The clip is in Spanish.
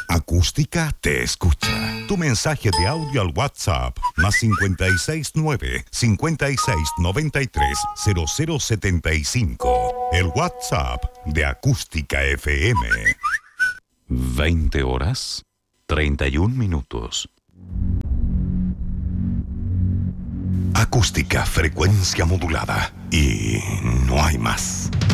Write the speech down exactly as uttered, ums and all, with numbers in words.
Acústica te escucha. Tu mensaje de audio al WhatsApp más cincuenta y seis nueve, cincuenta y seis noventa y tres, cero cero setenta y cinco. El WhatsApp de Acústica F M. veinte horas, treinta y un minutos. Acústica, frecuencia modulada. Y no hay más.